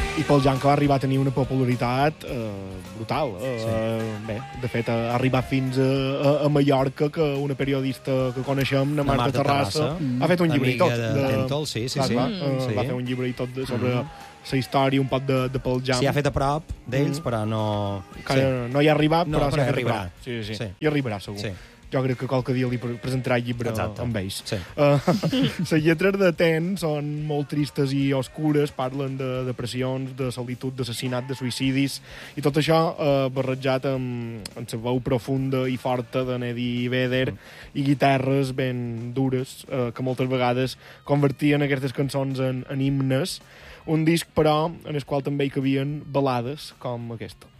i pel Jan, que va arribar a tenir una popularitat brutal. Bé, de fet, ha arribat fins a Mallorca, que una periodista que coneixem, la Marta Terrassa, ha fet un llibre i tot. De Tèntol, sí. Va fer un llibre i tot sobre la història, un poc de pel Jan. S'hi ha fet a prop d'ells, però no... No hi ha arribat, no, però s'hi ha fet arribarà. a prop. Sí. I arribarà, segur. Sí. Jo crec que qualque dia li presentarà el llibre amb ells. Sí. Les lletres de Ten són molt tristes i oscures, parlen de depressions, de solitud, d'assassinat, de suïcidis, i tot això barrejat amb la veu profunda i forta de Eddie Vedder i guitarres ben dures, que moltes vegades convertien aquestes cançons en himnes. Un disc, però, en el qual també hi cabien balades com aquesta.